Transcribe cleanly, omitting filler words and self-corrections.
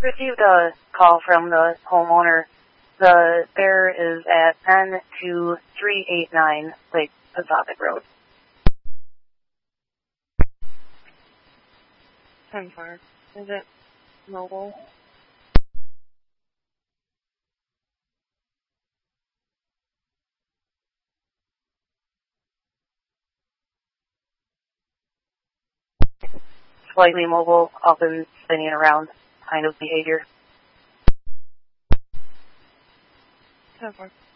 Received a call from the homeowner. The bear is at 10389 Lake Pacific Road. 10-4. Is it mobile? Slightly mobile, often spinning around kind of behavior. 10-4.